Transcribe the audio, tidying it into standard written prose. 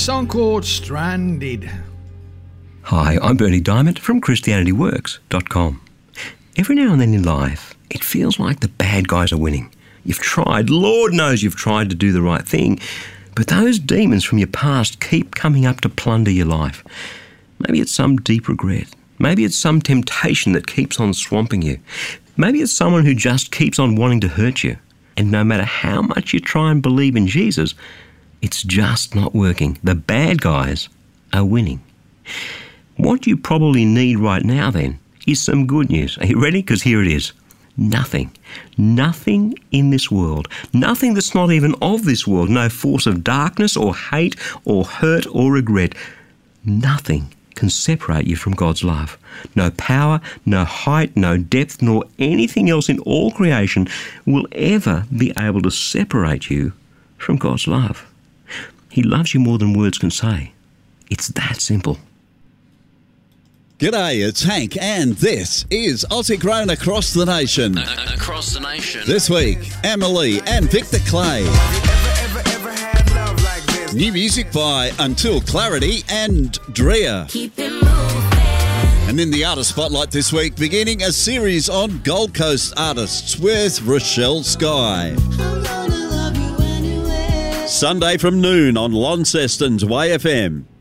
song called Stranded. Hi, I'm Bernie Diamond from ChristianityWorks.com. Every now and then in life, it feels like the bad guys are winning. You've tried, Lord knows you've tried to do the right thing, but those demons from your past keep coming up to plunder your life. Maybe it's some deep regret. Maybe it's some temptation that keeps on swamping you. Maybe it's someone who just keeps on wanting to hurt you. And no matter how much you try and believe in Jesus, it's just not working. The bad guys are winning. What you probably need right now then is some good news. Are you ready? Because here it is. Nothing in this world, nothing that's not even of this world, no force of darkness or hate or hurt or regret, nothing can separate you from God's love. No power, no height, no depth, nor anything else in all creation will ever be able to separate you from God's love. He loves you more than words can say. It's that simple. G'day, it's Hank, and this is Aussie Grown Across the Nation. Across the Nation. This week, Emily and Victor Clay. New music by Until Clarity and Drea. Keep it moving. And in the artist spotlight this week, beginning a series on Gold Coast artists with Rochelle Sky. Sunday from noon on Launceston's Way FM.